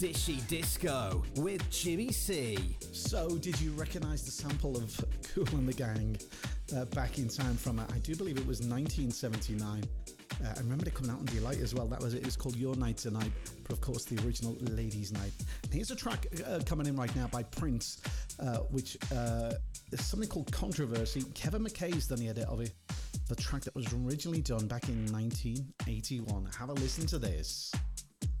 Dishy Disco with Jimmy C. So, did you recognise the sample of Kool and the Gang back in time from, I do believe it was 1979. I remember it coming out on Delight as well. That was it. It was called Your Night Tonight, but of course the original Ladies' Night. And here's a track coming in right now by Prince, which is something called Controversy. Kevin McKay's done the edit of it. The track that was originally done back in 1981. Have a listen to this.